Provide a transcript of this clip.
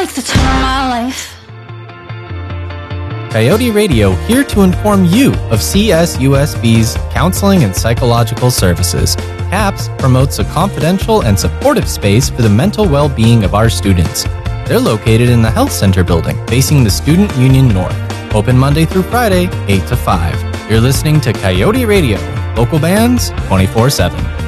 like the time of my life. Coyote Radio, here to inform you of CSUSB's counseling and psychological services. CAPS promotes a confidential and supportive space for the mental well-being of our students. They're located in the Health Center building, facing the Student Union North. Open Monday through Friday, 8 to 5. You're listening to Coyote Radio, local bands 24/7.